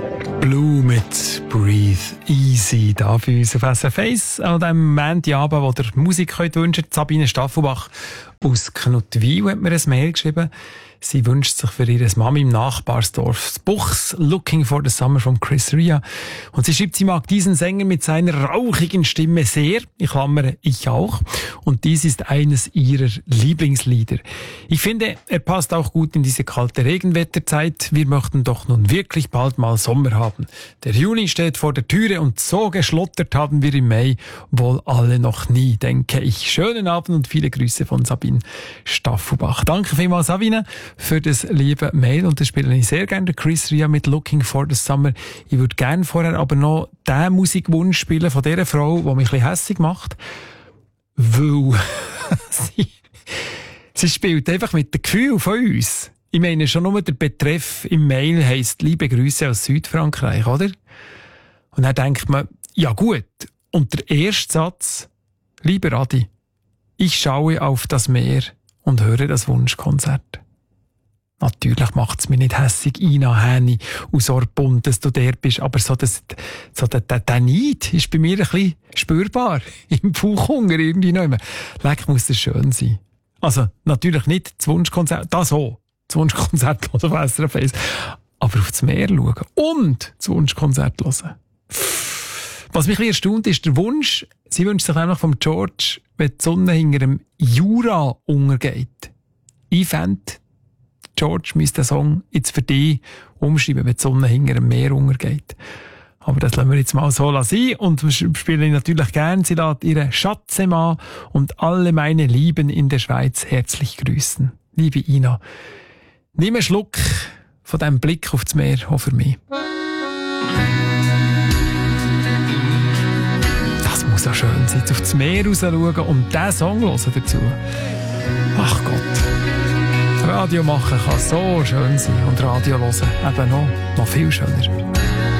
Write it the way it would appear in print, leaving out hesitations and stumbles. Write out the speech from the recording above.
Blue mit Breathe Easy da bei uns auf SRF 1 an diesem Montagabend, wo ihr Musik wünschen könnt. Sabine Staffelbach aus Knuttwil hat mir ein Mail geschrieben. Sie wünscht sich für ihre Mami im Nachbarsdorf das Buchs Looking for the Summer von Chris Rea. Und sie schreibt, sie mag diesen Sänger mit seiner rauchigen Stimme sehr. Ich klammere, ich auch. Und dies ist eines ihrer Lieblingslieder. Ich finde, er passt auch gut in diese kalte Regenwetterzeit. Wir möchten doch nun wirklich bald mal Sommer haben. Der Juni steht vor der Türe und so geschlottert haben wir im Mai wohl alle noch nie, denke ich. Schönen Abend und viele Grüße von Sabine Staffelbach. Danke vielmals, Sabine, für das liebe Mail, und das spiele ich sehr gerne, Chris Rea mit Looking for the Summer. Ich würde gerne vorher aber noch den Musikwunsch spielen von dieser Frau, die mich ein bisschen hässig macht, weil sie spielt einfach mit dem Gefühl von uns. Ich meine, schon nur der Betreff im Mail heisst «Liebe Grüße aus Südfrankreich», oder? Und dann denkt man, ja gut, und der erste Satz, «Lieber Adi, ich schaue auf das Meer und höre das Wunschkonzert.» Natürlich macht es mich nicht hässig, Ina Häni aus Orpund, dass du der bist, aber der Neid ist bei mir ein bisschen spürbar. Im Bauchhunger irgendwie noch immer. Leck, muss das schön sein. Also, natürlich nicht das Wunschkonzert, das Wunschkonzert hören auf SRF 1, aber auf das Meer schauen und das Wunschkonzert hören. Was mich ein bisschen erstaunt, ist der Wunsch, sie wünscht sich nämlich vom George, wenn die Sonne hinter dem Jura untergeht. Ich fände, George müsste den Song jetzt für dich umschreiben, wenn die Sonne hinter dem Meer untergeht. Aber das lassen wir jetzt mal so sein. Und wir spielen natürlich gern. Sie lässt ihre Schatzemann und alle meine Lieben in der Schweiz herzlich grüßen. Liebe Ina, nimm einen Schluck von diesem Blick auf das Meer auch für mich. Das muss ja schön sein, auf das Meer raus schauen und diesen Song hören dazu. Ach Gott. Radio machen kann so schön sein und Radio hören eben noch viel schöner.